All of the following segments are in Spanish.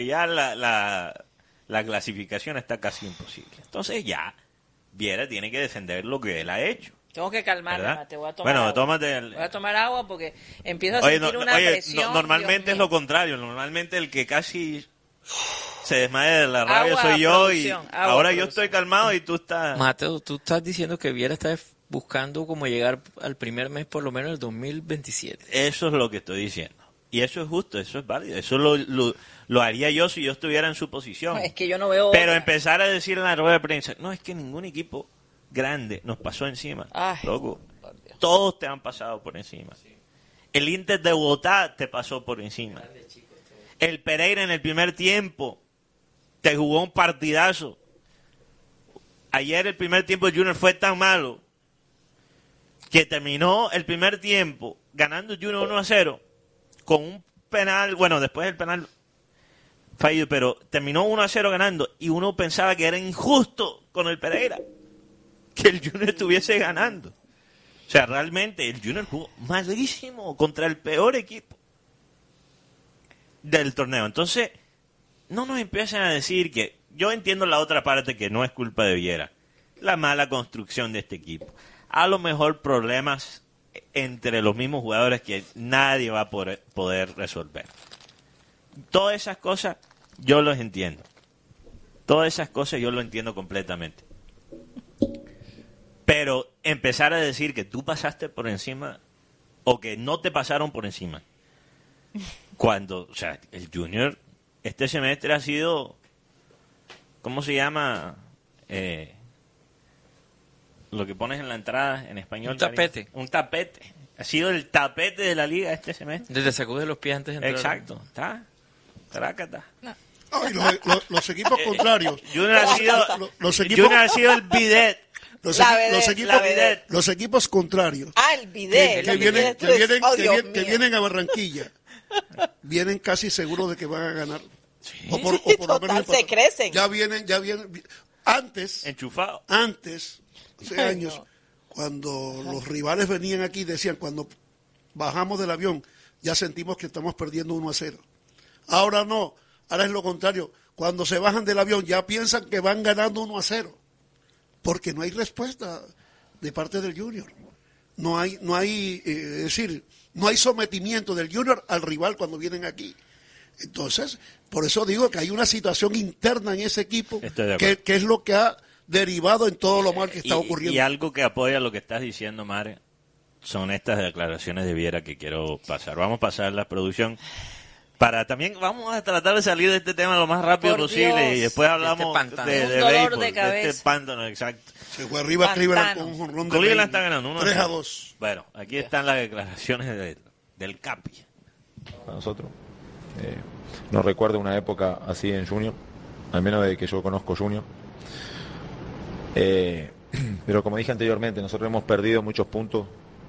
ya la clasificación está casi imposible. Entonces ya Viera tiene que defender lo que él ha hecho. Tengo que calmarme, ¿verdad? Mate, voy a tomar agua. Voy a tomar agua porque empiezo a sentir una presión. Normalmente es lo contrario. Normalmente el que casi se desmaya de la rabia soy yo y ahora yo estoy calmado y tú estás... Mateo, tú estás diciendo que Viera está buscando como llegar al primer mes por lo menos del 2027. Eso es lo que estoy diciendo. Y eso es justo, eso es válido. Eso lo haría yo si yo estuviera en su posición. No, es que yo no veo... Pero empezar a decir en la rueda de prensa, no, es que ningún equipo grande nos pasó encima. Ay, loco, todos te han pasado por encima. Sí. El Inter de Bogotá te pasó por encima. El Pereira en el primer tiempo te jugó un partidazo. Ayer el primer tiempo de Junior fue tan malo que terminó el primer tiempo ganando Junior 1-0 con un penal, bueno, después del penal fallido, pero terminó 1-0 ganando y uno pensaba que era injusto con el Pereira que el Junior estuviese ganando. O sea, realmente el Junior jugó malísimo contra el peor equipo del torneo. Entonces, no nos empiecen a decir que... Yo entiendo la otra parte que no es culpa de Viera. La mala construcción de este equipo. A lo mejor problemas entre los mismos jugadores que nadie va a poder resolver. Todas esas cosas yo los entiendo. Todas esas cosas yo lo entiendo completamente. Pero empezar a decir que tú pasaste por encima o que no te pasaron por encima. Cuando, o sea, el Junior este semestre ha sido, ¿cómo se llama? Lo que pones en la entrada en español. Un tapete. Un tapete. Ha sido el tapete de la liga este semestre. Desde sacude los pies antes de entrar. Exacto. Está. Trácata. No. Y los equipos contrarios. Junior ha sido el bidet. Los equipos contrarios. El bidet. Que vienen a Barranquilla. Vienen casi seguros de que van a ganar. Sí. O por lo menos se crecen. Ya vienen. Antes. Enchufado. Hace años, cuando los rivales venían aquí, decían, cuando bajamos del avión, ya sentimos que estamos perdiendo 1-0. Ahora no. Ahora es lo contrario. Cuando se bajan del avión, ya piensan que van ganando 1-0. Porque no hay respuesta de parte del Junior. No hay es decir, no hay sometimiento del Junior al rival cuando vienen aquí. Entonces, por eso digo que hay una situación interna en ese equipo que es lo que ha derivado en todo lo mal que está ocurriendo. Y algo que apoya lo que estás diciendo, Mare, son estas declaraciones de Viera que quiero pasar. Vamos a pasar la producción. Vamos a tratar de salir de este tema lo más rápido posible y después hablamos de béisbol, de este pántano, exacto. Se fue arriba Cleveland con un jonrón de Cleveland está ganando 3-2. Bueno, aquí están las declaraciones del Capi. A nosotros. No recuerdo una época así en Junior, al menos de que yo conozco Junior. Pero como dije anteriormente, nosotros hemos perdido muchos puntos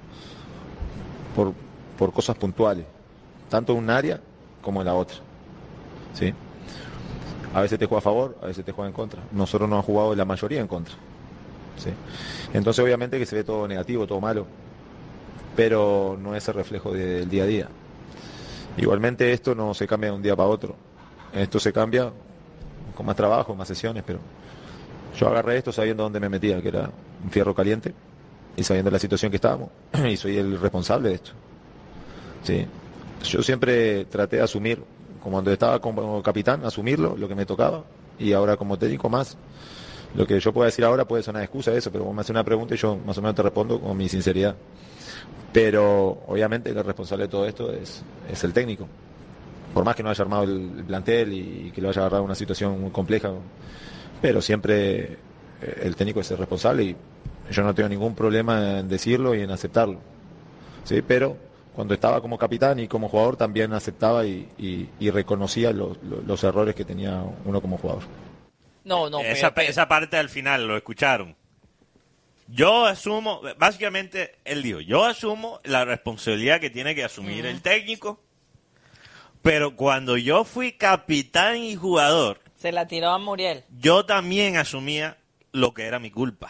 por cosas puntuales, tanto en un área como en la otra, ¿sí? A veces te juega a favor, a veces te juega en contra. Nosotros nos han jugado la mayoría en contra, ¿sí? Entonces obviamente que se ve todo negativo, todo malo, pero no es el reflejo del día a día. Igualmente esto no se cambia de un día para otro, esto se cambia con más trabajo, más sesiones, pero yo agarré esto sabiendo dónde me metía, que era un fierro caliente, y sabiendo la situación que estábamos, y soy el responsable de esto, ¿sí? Yo siempre traté de asumir, como cuando estaba como capitán, asumirlo, lo que me tocaba, y ahora como técnico más. Lo que yo pueda decir ahora puede ser una excusa de eso, pero vos me haces una pregunta y yo más o menos te respondo con mi sinceridad. Pero obviamente que el responsable de todo esto es el técnico. Por más que no haya armado el plantel y que lo haya agarrado en una situación muy compleja, pero siempre el técnico es el responsable y yo no tengo ningún problema en decirlo y en aceptarlo, ¿sí? Pero cuando estaba como capitán y como jugador también aceptaba y reconocía los errores que tenía uno como jugador. Esa parte al final, ¿lo escucharon? Yo asumo, básicamente él dijo, yo asumo la responsabilidad que tiene que asumir el técnico, pero cuando yo fui capitán y jugador, se la tiró a Muriel. Yo también asumía lo que era mi culpa.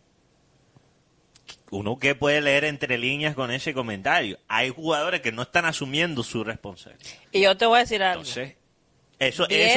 Uno que puede leer entre líneas con ese comentario. Hay jugadores que no están asumiendo su responsabilidad. Y yo te voy a decir algo. Entonces, Eso